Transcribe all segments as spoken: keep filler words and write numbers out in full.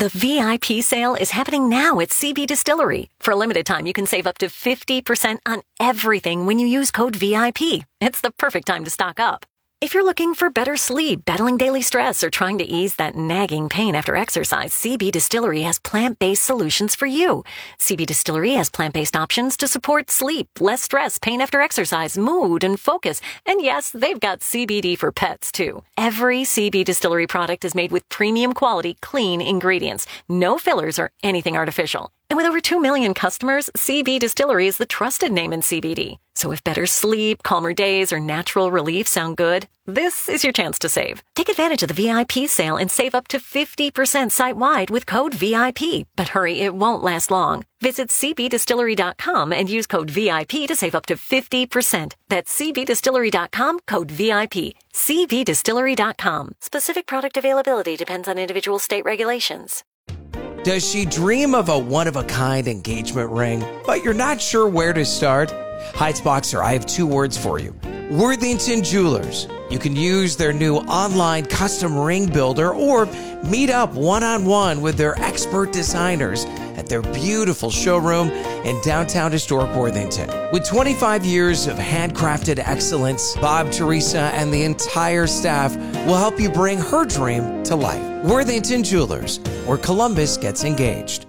The V I P sale is happening now at C B Distillery. For a limited time, you can save up to fifty percent on everything when you use code V I P. It's the perfect time to stock up. If you're looking for better sleep, battling daily stress, or trying to ease that nagging pain after exercise, C B Distillery has plant-based solutions for you. C B Distillery has plant-based options to support sleep, less stress, pain after exercise, mood, and focus. And yes, they've got C B D for pets, too. Every C B Distillery product is made with premium quality, clean ingredients. No fillers or anything artificial. And with over two million customers, C B Distillery is the trusted name in C B D. So if better sleep, calmer days, or natural relief sound good, this is your chance to save. Take advantage of the V I P sale and save up to fifty percent site-wide with code V I P. But hurry, it won't last long. Visit C B distillery dot com and use code V I P to save up to fifty percent. That's C B distillery dot com, code V I P. C B distillery dot com. Specific product availability depends on individual state regulations. Does she dream of a one-of-a-kind engagement ring, but you're not sure where to start? Heights-Boxer, I have two words for you. Worthington Jewelers. You can use their new online custom ring builder or meet up one-on-one with their expert designers at their beautiful showroom in downtown historic Worthington. With twenty-five years of handcrafted excellence, Bob, Teresa, and the entire staff will help you bring her dream to life. Worthington Jewelers, where Columbus gets engaged.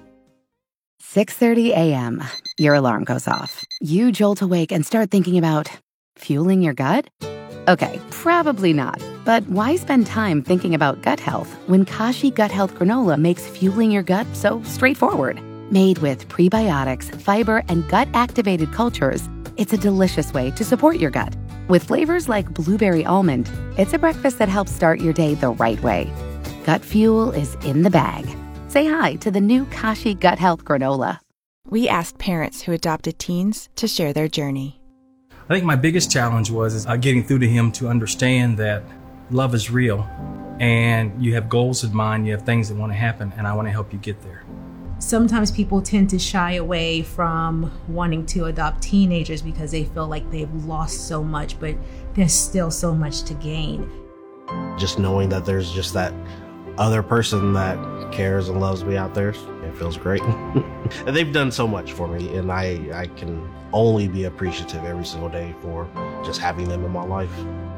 six thirty a.m. Your alarm goes off. You jolt awake and start thinking about fueling your gut? Okay, probably not. But why spend time thinking about gut health when Kashi Gut Health Granola makes fueling your gut so straightforward? Made with prebiotics, fiber, and gut-activated cultures, it's a delicious way to support your gut. With flavors like blueberry almond, it's a breakfast that helps start your day the right way. Gut fuel is in the bag. Say hi to the new Kashi Gut Health Granola. We asked parents who adopted teens to share their journey. I think my biggest challenge was is, uh, getting through to him to understand that love is real and you have goals in mind, you have things that want to happen, and I want to help you get there. Sometimes people tend to shy away from wanting to adopt teenagers because they feel like they've lost so much, but there's still so much to gain. Just knowing that there's just that other person that cares and loves me out there, it feels great. And they've done so much for me, and I, I can only be appreciative every single day for just having them in my life.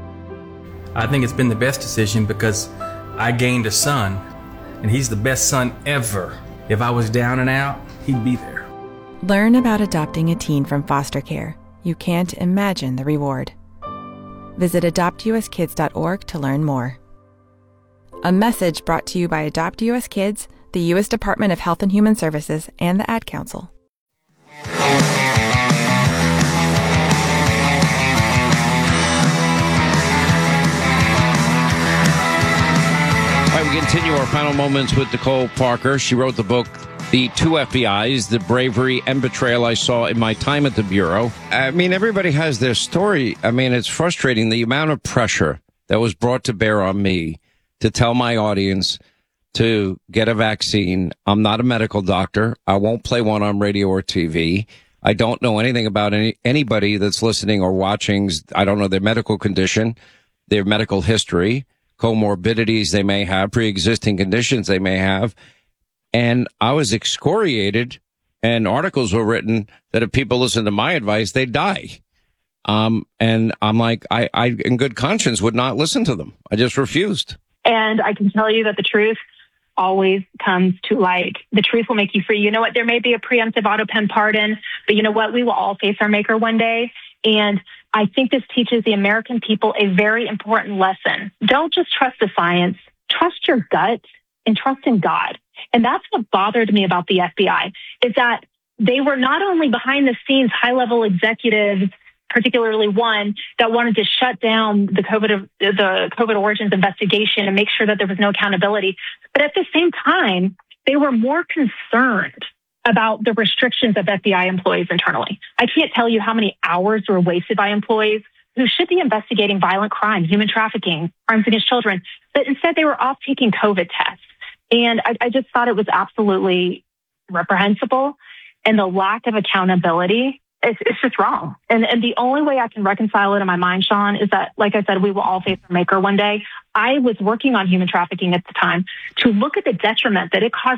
I think it's been the best decision because I gained a son, and he's the best son ever. If I was down and out, he'd be there. Learn about adopting a teen from foster care. You can't imagine the reward. Visit adopt u s kids dot org to learn more. A message brought to you by Adopt U S Kids, the U S Department of Health and Human Services, and the Ad Council. All right, we continue our final moments with Nicole Parker. She wrote the book, The Two F B Is, The Bravery and Betrayal I Saw in My Time at the Bureau. I mean, everybody has their story. I mean, it's frustrating, the amount of pressure that was brought to bear on me to tell my audience to get a vaccine. I'm not a medical doctor. I won't play one on radio or T V. I don't know anything about any anybody that's listening or watching. I don't know their medical condition, their medical history, comorbidities they may have, pre-existing conditions they may have. And I was excoriated, and articles were written that if people listen to my advice, they'd die. Um, and I'm like, I, I, in good conscience, would not listen to them. I just refused. And I can tell you that the truth always comes to light. The truth will make you free. You know what? There may be a preemptive auto pen pardon, but you know what? We will all face our maker one day. And I think this teaches the American people a very important lesson. Don't just trust the science. Trust your gut and trust in God. And that's what bothered me about the F B I, is that they were not only behind the scenes high-level executives, particularly one that wanted to shut down the COVID, the COVID origins investigation and make sure that there was no accountability. But at the same time, they were more concerned about the restrictions of F B I employees internally. I can't tell you how many hours were wasted by employees who should be investigating violent crime, human trafficking, crimes against children, but instead they were off taking COVID tests. And I, I just thought it was absolutely reprehensible. And the lack of accountability, it's, it's just wrong. And, and the only way I can reconcile it in my mind, Sean, is that, like I said, we will all face our maker one day. I was working on human trafficking at the time to look at the detriment that it caused